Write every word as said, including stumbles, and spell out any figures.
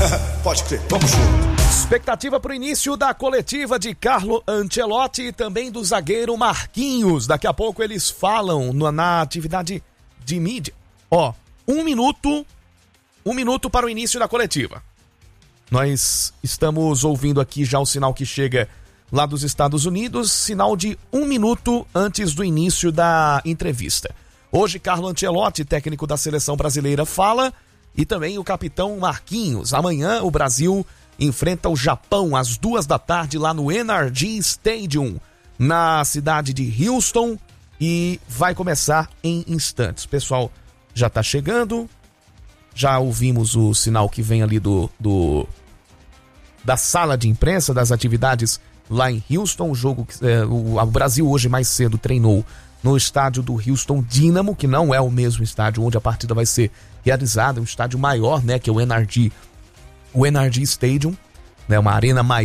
Pode crer, vamos junto. Expectativa para o início da coletiva de Carlo Ancelotti e também do zagueiro Marquinhos. Daqui a pouco eles falam no, na atividade de mídia. Ó, um minuto, um minuto para o início da coletiva. Nós estamos ouvindo aqui já o sinal que chega lá dos Estados Unidos, sinal de um minuto antes do início da entrevista. Hoje, Carlo Ancelotti, técnico da seleção brasileira, fala e também o capitão Marquinhos. Amanhã o Brasil enfrenta o Japão às duas da tarde lá no N R G Stadium, na cidade de Houston, e vai começar em instantes. O pessoal já tá chegando, já ouvimos o sinal que vem ali do, do da sala de imprensa, das atividades lá em Houston. O jogo, é, o, o Brasil hoje mais cedo treinou no estádio do Houston Dynamo, que não é o mesmo estádio onde a partida vai ser realizada, um estádio maior, né, que é o N R G, o N R G Stadium, né, uma arena maior.